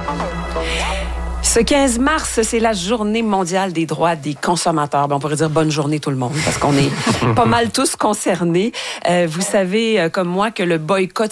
Ce 15 mars, c'est la journée mondiale des droits des consommateurs. On pourrait dire bonne journée tout le monde, parce qu'on est pas mal tous concernés. Vous savez, comme moi, que le boycott